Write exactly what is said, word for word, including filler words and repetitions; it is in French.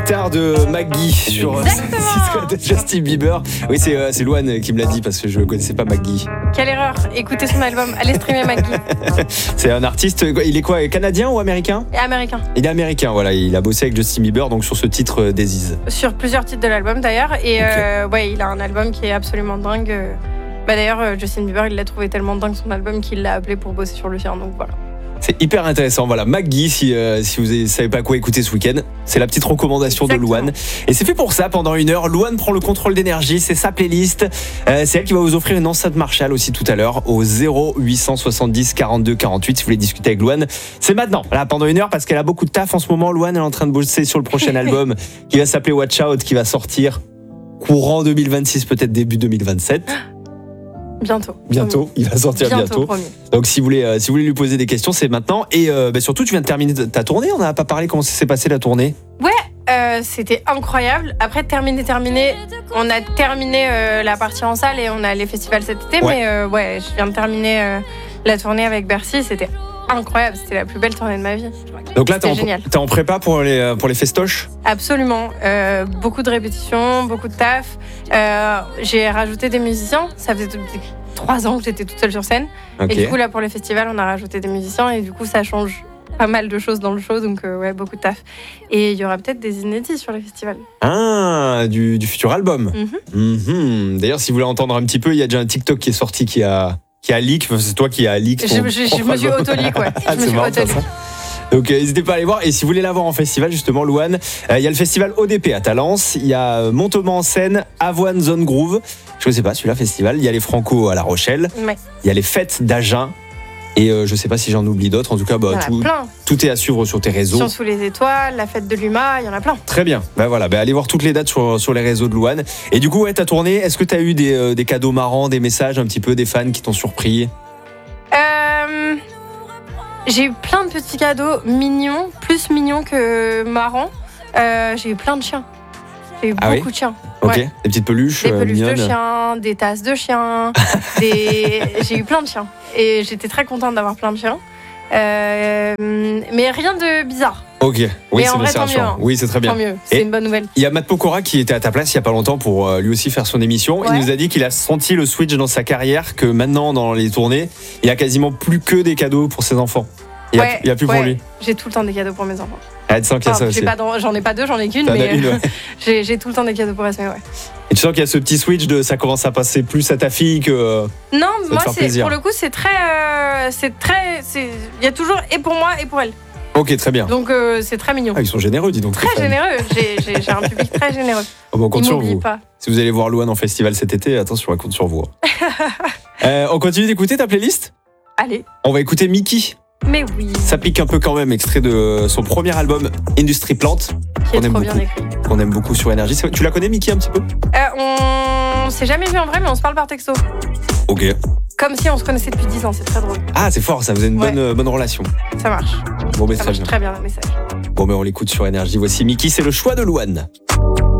star de Maggie sur Exactement. de Justin Bieber. Oui, c'est, euh, c'est Louane qui me l'a dit parce que je ne connaissais pas Maggie. Quelle erreur. Écoutez son album. Allez streamer Maggie. C'est un artiste, il est quoi, canadien ou américain ? Et américain. Il est américain, voilà. Il a bossé avec Justin Bieber donc sur ce titre euh, Disease. Sur plusieurs titres de l'album d'ailleurs. Et Ok. euh, ouais, il a un album qui est absolument dingue. Bah d'ailleurs, euh, Justin Bieber, il l'a trouvé tellement dingue son album qu'il l'a appelé pour bosser sur le sien. Donc voilà. C'est hyper intéressant. Voilà, Maggie, si, euh, si vous ne savez pas quoi écouter ce week-end, c'est la petite recommandation Exactement. de Louane. Et c'est fait pour ça pendant une heure. Louane prend le contrôle d'énergie, c'est sa playlist. Euh, c'est elle qui va vous offrir une enceinte Marshall aussi tout à l'heure au zéro huit cent soixante-dix quarante-deux quarante-huit si vous voulez discuter avec Louane. C'est maintenant, là, pendant une heure, parce qu'elle a beaucoup de taf en ce moment. Louane elle est en train de bosser sur le prochain album qui va s'appeler Watch Out, qui va sortir courant deux mille vingt-six, peut-être début deux mille vingt-sept. Bientôt. Bientôt, il va sortir bientôt. Bientôt, promis. Donc si vous voulez, euh, si vous voulez lui poser des questions, c'est maintenant. Et euh, bah, surtout, tu viens de terminer ta tournée. On n'a pas parlé comment s'est passée la tournée. Euh, c'était incroyable. Après, terminé, terminé. On a terminé euh, la partie en salle et on a les festivals cet été. Ouais. Mais euh, ouais, je viens de terminer euh, la tournée avec Bercy. C'était incroyable. C'était la plus belle tournée de ma vie. Donc là, t'es C'était en, génial. t'es en prépa pour les, euh, pour les festoches. Absolument. Euh, beaucoup de répétitions, beaucoup de taf. Euh, j'ai rajouté des musiciens. Ça faisait trois ans que j'étais toute seule sur scène. Ok. Et du coup, là, pour les festivals, on a rajouté des musiciens. Et du coup, ça change pas mal de choses dans le show. Donc, euh, ouais, beaucoup de taf. Et il y aura peut-être des inédits sur les festivals. Ah, du, du futur album. Mhm. Mhm. D'ailleurs, si vous voulez entendre un petit peu, il y a déjà un TikTok qui est sorti qui a, qui a leak. Enfin, c'est toi qui a leak. Je, ton je- je propre me suis album. auto-leak, ouais. Ah, Je me c'est suis marrant de faire auto-leak. ça. Donc euh, n'hésitez pas à aller voir. Et si vous voulez la voir en festival, justement, Louane, euh, il y a le festival O D P à Talence, il y a euh, Montauban en Seine, Avoine Zone Groove, je ne sais pas celui-là, festival, il y a les Franco à La Rochelle, Ouais. il y a les fêtes d'Agen, et euh, je ne sais pas si j'en oublie d'autres, en tout cas, bah, Il y en a tout, plein. tout est à suivre sur tes réseaux. Sion sous les étoiles, la fête de l'Uma, il y en a plein. Très bien, bah, voilà, bah, allez voir toutes les dates sur, sur les réseaux de Louane. Et du coup, ouais, ta tournée, est-ce que tu as eu des, euh, des cadeaux marrants, des messages un petit peu, des fans qui t'ont surpris ? Euh, j'ai eu plein de petits cadeaux mignons, plus mignons que marrants. Euh, j'ai eu plein de chiens. J'ai eu Ah beaucoup oui de chiens. Ok, Ouais. des petites peluches, Des euh, peluches de mignonnes. chiens, des tasses de chiens. des... J'ai eu plein de chiens. Et j'étais très contente d'avoir plein de chiens. Euh, mais rien de bizarre. Ok, oui, Mais c'est en bon, vrai, c'est tant rassurant. mieux, hein. Oui, c'est très bien. Tant mieux, c'est Et- une bonne nouvelle. Il y a Matt Pokora qui était à ta place il y a pas longtemps pour euh, lui aussi faire son émission. Il Ouais. nous a dit qu'il a senti le switch dans sa carrière, que maintenant dans les tournées, il a quasiment plus que des cadeaux pour ses enfants. Il n'y a, Ouais, il y a plus ouais. pour lui. J'ai tout le temps des cadeaux pour mes enfants. Ah, tu sens qu'il y a ça Enfin, j'ai aussi. pas d'en- j'en ai pas deux, j'en ai qu'une, T'en as mais une, euh, ouais. j'ai, j'ai tout le temps des cadeaux pour la semaine, ouais. Et tu sens qu'il y a ce petit switch de ça commence à passer plus à ta fille que. euh, Non, te moi, faire c'est, plaisir. pour le coup, c'est très. euh, c'est très. c'est- Il y a toujours et pour moi et pour elle. Ok, très bien. Donc, euh, c'est très mignon. Ah, ils sont généreux, dis donc. Très tes fans. généreux. J'ai, j'ai, j'ai un public très généreux. Oh, bon, on compte Ils sur m'oublient vous. pas. Si vous allez voir Louane en festival cet été, attention, on compte sur vous. Euh, on continue d'écouter ta playlist ? Allez. On va écouter Mickey. Mais oui. Ça pique un peu quand même, extrait de son premier album Industry Plant, Qui est on aime trop bien beaucoup. écrit. qu'on aime beaucoup sur Énergie. C'est- Tu la connais, Mickey, un petit peu ? Euh, on s'est jamais vu en vrai, mais on se parle par texto. Ok. Comme si on se connaissait depuis dix ans. C'est très drôle. Ah, c'est fort, ça faisait une Ouais. bonne, euh, bonne relation. Ça marche. Bon, mais Ça très marche bien. très bien le message. Bon, mais on l'écoute sur Énergie. Voici Mickey, c'est le choix de Louane.